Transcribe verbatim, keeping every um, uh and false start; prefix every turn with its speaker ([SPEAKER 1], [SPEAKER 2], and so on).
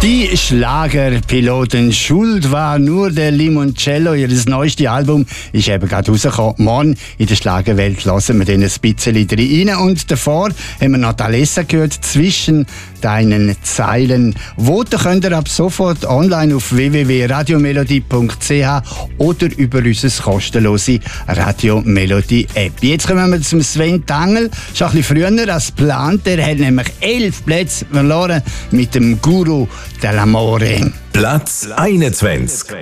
[SPEAKER 1] Die Schlagerpiloten, Schuld war nur der Limoncello. Ihr neuestes Album ist eben gerade rausgekommen. Morgen in der Schlagerwelt lassen wir den ein bisschen rein. Und davor haben wir noch Alessa gehört, zwischen deinen Zeilen. Voten könnt ihr ab sofort online auf w w w punkt radiomelodie punkt c h oder über unsere kostenlose Radiomelodie-App. Jetzt kommen wir zum Sven Tangl. Schon ein bisschen früher als geplant. Er hat nämlich elf Plätze verloren mit dem Guru dell'Amore.
[SPEAKER 2] Platz einundzwanzig.